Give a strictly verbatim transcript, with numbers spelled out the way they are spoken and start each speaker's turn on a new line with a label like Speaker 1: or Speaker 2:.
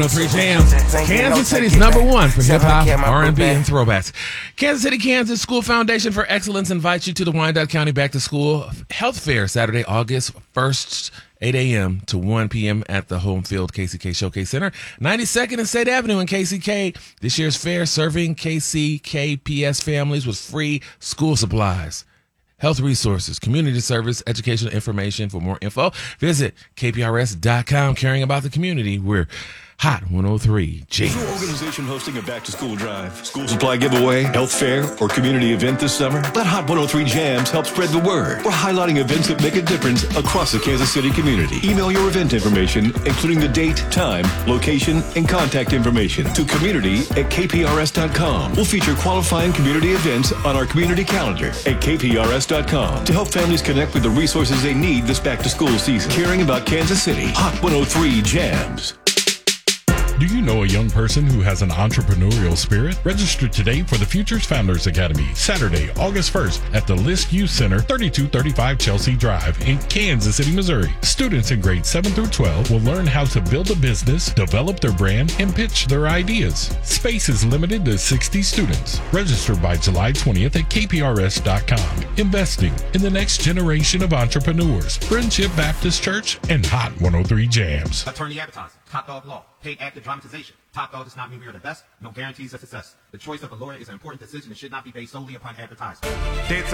Speaker 1: Three Jams, Kansas City's number one for hip-hop, R and B, and throwbacks. Kansas City, Kansas School Foundation for Excellence invites you to the Wyandotte County Back to School Health Fair Saturday, August first, eight a.m. to one p.m. at the Homefield K C K Showcase Center, ninety-second and State Avenue in K C K. This year's fair serving K C K P S families with free school supplies, health resources, community service, educational information. For more info, visit K P R S dot com. Caring about the community, we're Hot one oh three Jams.
Speaker 2: Is your organization hosting a back-to-school drive, school supply giveaway, health fair, or community event this summer? Let Hot one oh three Jams help spread the word. We're highlighting events that make a difference across the Kansas City community. Email your event information, including the date, time, location, and contact information, to community at K P R S dot com. We'll feature qualifying community events on our community calendar at K P R S dot com to help families connect with the resources they need this back-to-school season. Caring about Kansas City, Hot one oh three Jams.
Speaker 3: Do you know a young person who has an entrepreneurial spirit? Register today for the Futures Founders Academy, Saturday, August first at the List Youth Center, thirty-two thirty-five Chelsea Drive in Kansas City, Missouri. Students in grades seven through twelve will learn how to build a business, develop their brand, and pitch their ideas. Space is limited to sixty students. Register by July twentieth at K P R S dot com. Investing in the next generation of entrepreneurs. Friendship Baptist Church and Hot one oh three Jams.
Speaker 4: Attorney advertising. Top Dog Law. Paid active dramatization. Top Dog does not mean we are the best. No guarantees of success. The choice of a lawyer is an important decision and should not be based solely upon advertising.